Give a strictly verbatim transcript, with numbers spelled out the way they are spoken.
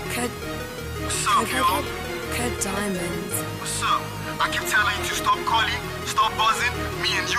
Cut, What's up, cut, yo? cut, cut diamonds. What's up? I keep telling you to stop calling, stop buzzing. Me and you